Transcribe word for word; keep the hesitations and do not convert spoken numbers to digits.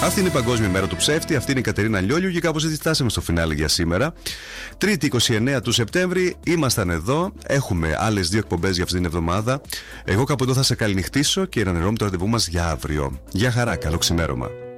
Αυτή είναι η Παγκόσμια Μέρα του Ψεύτη. Αυτή είναι η Κατερίνα Λιόλιου και κάπως έτσι φτάσαμε στο φινάλε για σήμερα. Τρίτη είκοσι εννέα του Σεπτέμβρη, ήμασταν εδώ. Έχουμε άλλες δύο εκπομπές για αυτή την εβδομάδα. Εγώ κάπου εδώ θα σε καληνυχτήσω και να νερώνουμε το ραντεβού μας για αύριο. Γεια χαρά, καλό ξημέρωμα.